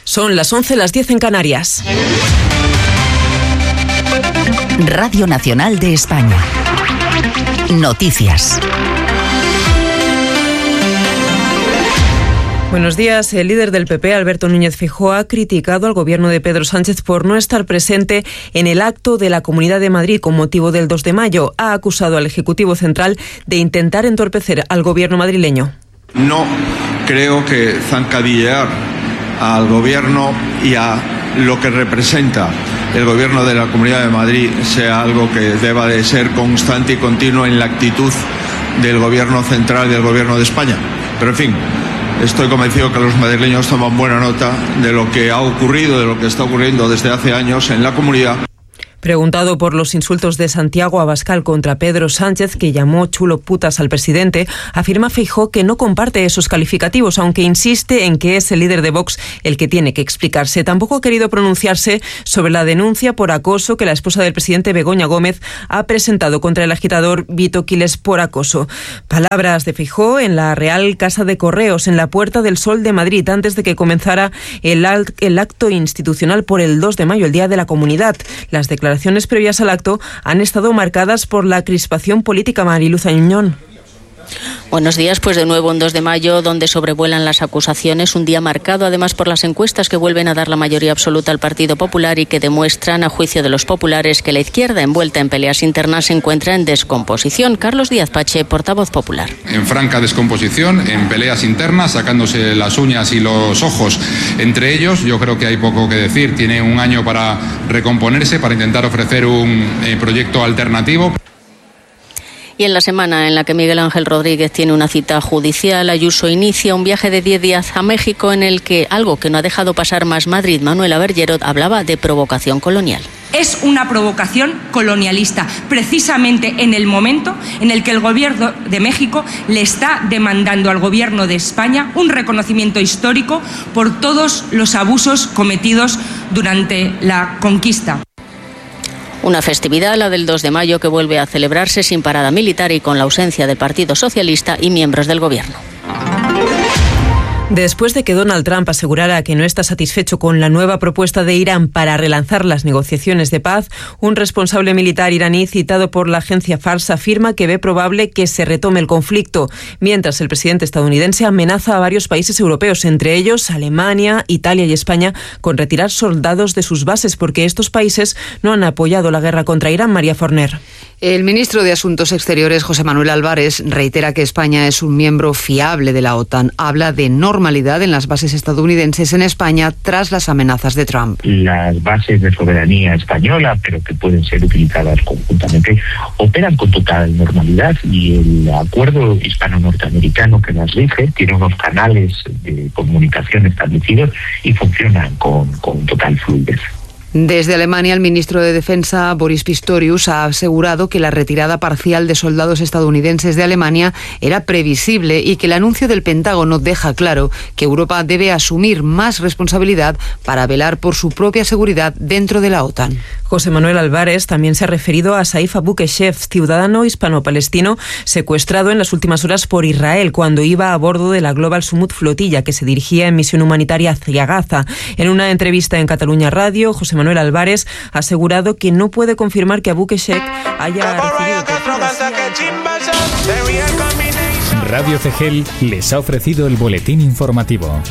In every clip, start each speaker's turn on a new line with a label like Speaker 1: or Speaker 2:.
Speaker 1: Son las 11, las 10 en Canarias.
Speaker 2: Radio Nacional de España. Noticias.
Speaker 1: Buenos días. El líder del PP, Alberto Núñez Feijóo, ha criticado al gobierno de Pedro Sánchez por no estar presente en el acto de la Comunidad de Madrid con motivo del 2 de mayo. Ha acusado al Ejecutivo Central de intentar entorpecer al gobierno madrileño.
Speaker 3: No creo que zancadillear al gobierno y a lo que representa el gobierno de la Comunidad de Madrid sea algo que deba de ser constante y continuo en la actitud del gobierno central y del gobierno de España. Pero en fin, estoy convencido que los madrileños toman buena nota de lo que ha ocurrido, de lo que está ocurriendo desde hace años en la comunidad.
Speaker 1: Preguntado por los insultos de Santiago Abascal contra Pedro Sánchez, que llamó chulo putas al presidente, afirma Feijóo que no comparte esos calificativos, aunque insiste en que es el líder de Vox el que tiene que explicarse. Tampoco ha querido pronunciarse sobre la denuncia por acoso que la esposa del presidente, Begoña Gómez, ha presentado contra el agitador Vito Quiles por acoso. Palabras de Feijóo en la Real Casa de Correos, en la Puerta del Sol de Madrid, antes de que comenzara el acto institucional por el 2 de mayo, el Día de la Comunidad. Las declaraciones previas al acto han estado marcadas por la crispación política. Mariluz Añón.
Speaker 4: Buenos días. Pues de nuevo un 2 de mayo donde sobrevuelan las acusaciones, un día marcado además por las encuestas que vuelven a dar la mayoría absoluta al Partido Popular y que demuestran, a juicio de los populares, que la izquierda, envuelta en peleas internas, se encuentra en descomposición. Carlos Díaz Pache, portavoz popular.
Speaker 5: En franca descomposición, en peleas internas, sacándose las uñas y los ojos entre ellos. Yo creo que hay poco que decir. Tiene un año para recomponerse, para intentar ofrecer un proyecto alternativo.
Speaker 4: Y en la semana en la que Miguel Ángel Rodríguez tiene una cita judicial, Ayuso inicia un viaje de 10 días a México en el que, algo que no ha dejado pasar Más Madrid, Manuela Bergerot, hablaba de provocación colonial.
Speaker 6: Es una provocación colonialista, precisamente en el momento en el que el gobierno de México le está demandando al gobierno de España un reconocimiento histórico por todos los abusos cometidos durante la conquista.
Speaker 4: Una festividad, la del 2 de mayo, que vuelve a celebrarse sin parada militar y con la ausencia del Partido Socialista y miembros del gobierno.
Speaker 1: Después de que Donald Trump asegurara que no está satisfecho con la nueva propuesta de Irán para relanzar las negociaciones de paz, un responsable militar iraní citado por la agencia Fars afirma que ve probable que se retome el conflicto, mientras el presidente estadounidense amenaza a varios países europeos, entre ellos Alemania, Italia y España, con retirar soldados de sus bases porque estos países no han apoyado la guerra contra Irán. María Forner.
Speaker 7: El ministro de Asuntos Exteriores, José Manuel Álvarez, reitera que España es un miembro fiable de la OTAN. Habla de normalidad en las bases estadounidenses en España tras las amenazas de Trump.
Speaker 8: Las bases de soberanía española, pero que pueden ser utilizadas conjuntamente, operan con total normalidad y el acuerdo hispano-norteamericano que las rige tiene unos canales de comunicación establecidos y funcionan con total fluidez.
Speaker 7: Desde Alemania, el ministro de Defensa, Boris Pistorius, ha asegurado que la retirada parcial de soldados estadounidenses de Alemania era previsible y que el anuncio del Pentágono deja claro que Europa debe asumir más responsabilidad para velar por su propia seguridad dentro de la OTAN.
Speaker 1: José Manuel Álvarez también se ha referido a Saif Abu Keshef, ciudadano hispano-palestino secuestrado en las últimas horas por Israel cuando iba a bordo de la Global Sumut flotilla que se dirigía en misión humanitaria hacia Gaza. En una entrevista en Cataluña Radio, José Manuel Álvarez ha asegurado que no puede confirmar que Abu Keshef haya recibido torturas.
Speaker 9: Radio CGEL les ha ofrecido el boletín informativo.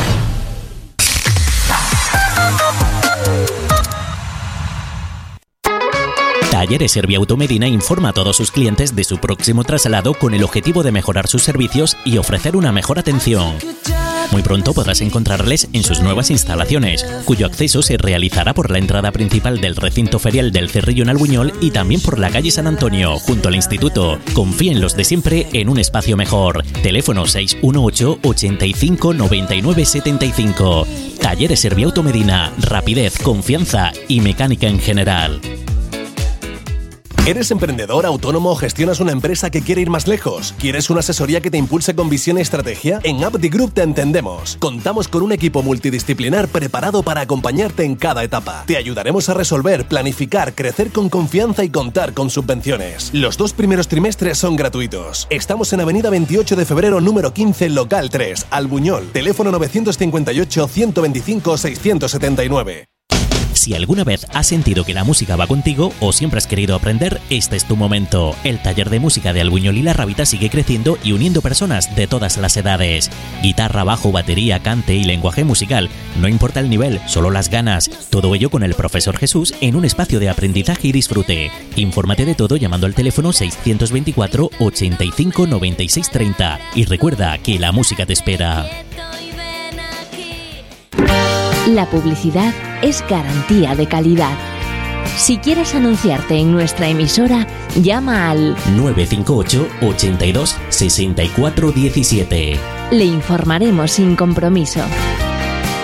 Speaker 10: Talleres Serviauto Medina informa a todos sus clientes de su próximo traslado con el objetivo de mejorar sus servicios y ofrecer una mejor atención. Muy pronto podrás encontrarles en sus nuevas instalaciones, cuyo acceso se realizará por la entrada principal del recinto ferial del Cerrillo en Albuñol y también por la calle San Antonio, junto al instituto. Confía en los de siempre en un espacio mejor. Teléfono 618 85 99 75. Talleres Serviauto Medina. Rapidez, confianza y mecánica en general.
Speaker 11: ¿Eres emprendedor, autónomo o gestionas una empresa que quiere ir más lejos? ¿Quieres una asesoría que te impulse con visión y estrategia? En Abdi Group te entendemos. Contamos con un equipo multidisciplinar preparado para acompañarte en cada etapa. Te ayudaremos a resolver, planificar, crecer con confianza y contar con subvenciones. Los 2 primeros trimestres son gratuitos. Estamos en Avenida 28 de Febrero, número 15, local 3, Albuñol. Teléfono 958-125-679.
Speaker 10: Si alguna vez has sentido que la música va contigo o siempre has querido aprender, este es tu momento. El taller de música de Albuñol y La Rábita sigue creciendo y uniendo personas de todas las edades. Guitarra, bajo, batería, cante y lenguaje musical. No importa el nivel, solo las ganas. Todo ello con el profesor Jesús en un espacio de aprendizaje y disfrute. Infórmate de todo llamando al teléfono 624 85 96 30. Y recuerda que la música te espera.
Speaker 12: La publicidad es garantía de calidad. Si quieres anunciarte en nuestra emisora, llama al
Speaker 10: 958 82 64 17.
Speaker 12: Le informaremos sin compromiso.